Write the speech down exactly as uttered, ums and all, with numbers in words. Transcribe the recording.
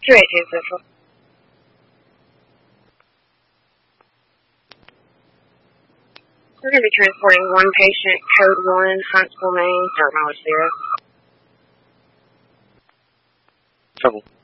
two eighteen Central. We're going to be transporting one patient, code one, Huntsville, Maine, start mileage zero. Trouble.